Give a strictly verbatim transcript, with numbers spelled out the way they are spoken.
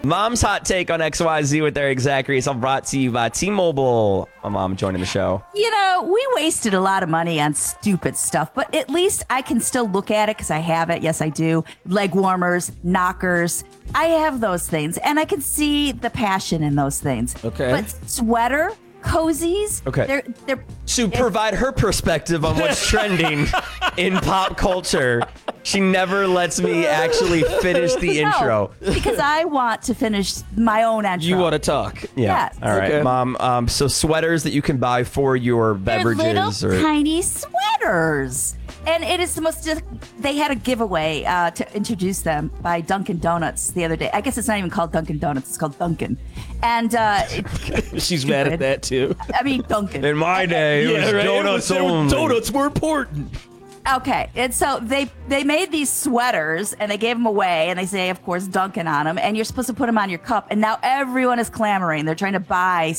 Mom's hot take on X Y Z with Eric Zachary is all brought to you by T-Mobile. My mom joining the show. You know, we wasted a lot of money on stupid stuff, but at least I can still look at it because I have it. Yes, I do. Leg warmers, knockers. I have those things, and I can see the passion in those things. Okay. But sweater, cozies, Okay. they're they're To provide her perspective on what's trending in pop culture, she never lets me actually finish the No, intro. because I want to finish my own intro. You want to talk? Yeah. Yes. All right, Okay. Mom. Um, so sweaters that you can buy for your They're beverages little or tiny sweaters. And it is the most, they had a giveaway uh, to introduce them by Dunkin' Donuts the other day. I guess it's not even called Dunkin' Donuts, it's called Dunkin'. And uh, it, She's mad at that too. I mean, Dunkin'. in my day, it was right. donuts It was- only. Donuts were important. Okay, and so they they made these sweaters and they gave them away, and they say, of course, Dunkin' on them, and you're supposed to put them on your cup. And now everyone is clamoring; they're trying to buy